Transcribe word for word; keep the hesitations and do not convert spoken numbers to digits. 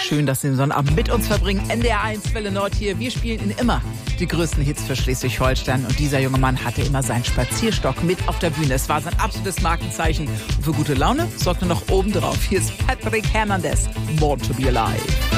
Schön, dass Sie den Sonnabend mit uns verbringen. N D R eins Welle Nord hier. Wir spielen Ihnen immer die größten Hits für Schleswig-Holstein. Und dieser junge Mann hatte immer seinen Spazierstock mit auf der Bühne. Es war sein absolutes Markenzeichen. Und für gute Laune sorgte noch obendrauf. Hier ist Patrick Hernandez, Born to be Alive.